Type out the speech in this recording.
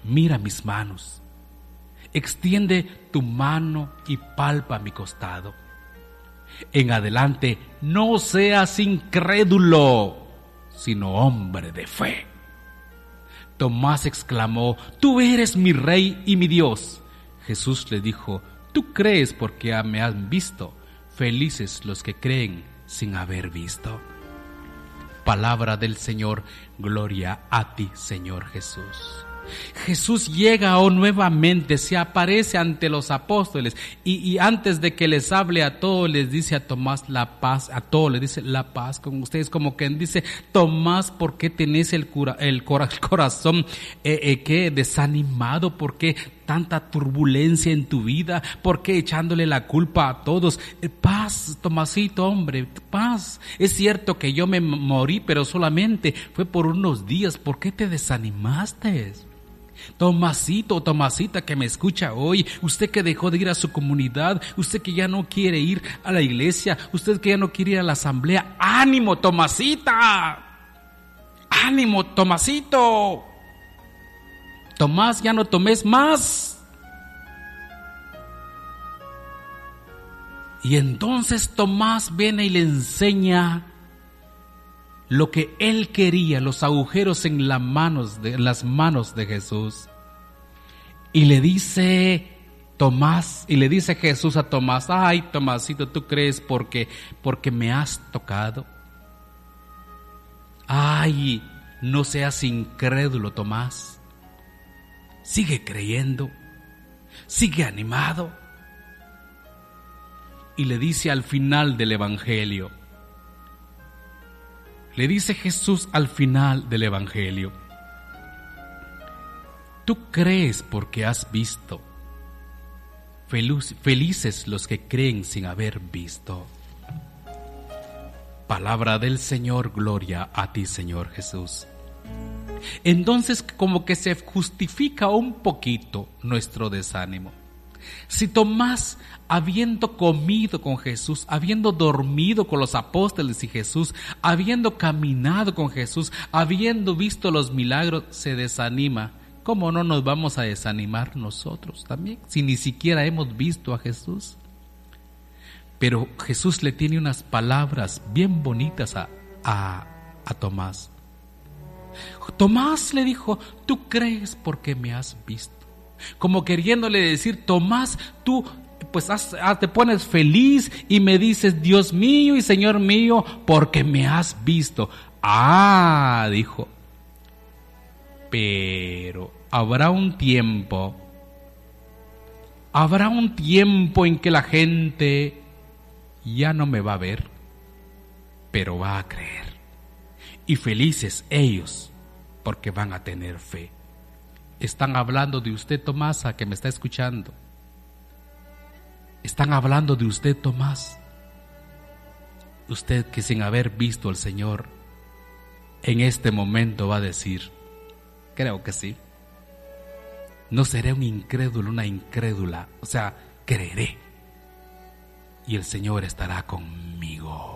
mira mis manos. Extiende tu mano y palpa mi costado. En adelante no seas incrédulo, sino hombre de fe. Tomás exclamó: tú eres mi rey y mi Dios. Jesús le dijo: tú crees porque me has visto. Felices los que creen sin haber visto. Palabra del Señor. Gloria a ti, Señor Jesús. Jesús llega nuevamente, se aparece ante los apóstoles y antes de que les hable a todos les dice a Tomás: la paz. A todos les dice: la paz con ustedes. Como quien dice: Tomás, ¿por qué tenés el corazón que desanimado? ¿Por qué tanta turbulencia en tu vida? ¿Por qué echándole la culpa a todos? Paz, Tomasito, hombre, paz. Es cierto que yo me morí, pero solamente fue por unos días. ¿Por qué te desanimaste? Tomasito, Tomasita que me escucha hoy, usted que dejó de ir a su comunidad, usted que ya no quiere ir a la iglesia, usted que ya no quiere ir a la asamblea, ánimo, Tomasita, ánimo, Tomasito. Tomás, ya no tomes más. Y entonces Tomás viene y le enseña lo que él quería, los agujeros en las manos de Jesús. Y le dice Jesús a Tomás: ay, Tomásito, ¿tú crees porque me has tocado? Ay, no seas incrédulo, Tomás. Sigue creyendo, sigue animado. Y le dice al final del Evangelio, le dice Jesús al final del Evangelio: tú crees porque has visto. Felices los que creen sin haber visto. Palabra del Señor. Gloria a ti, Señor Jesús. Entonces, como que se justifica un poquito nuestro desánimo. Si Tomás, habiendo comido con Jesús, habiendo dormido con los apóstoles y Jesús, habiendo caminado con Jesús, habiendo visto los milagros, se desanima, ¿cómo no nos vamos a desanimar nosotros también, si ni siquiera hemos visto a Jesús? Pero Jesús le tiene unas palabras bien bonitas a Tomás. Tomás, le dijo: tú crees porque me has visto. Como queriéndole decir: Tomás, tú pues te pones feliz y me dices: Dios mío y Señor mío, porque me has visto. Ah, dijo, pero habrá un tiempo en que la gente ya no me va a ver, pero va a creer. Y felices ellos, porque van a tener fe. Están hablando de usted, Tomás, a que me está escuchando. Están hablando de usted, Tomás. Usted que sin haber visto al Señor, en este momento va a decir: creo que sí. No seré un incrédulo, una incrédula. O sea, creeré. Y el Señor estará conmigo.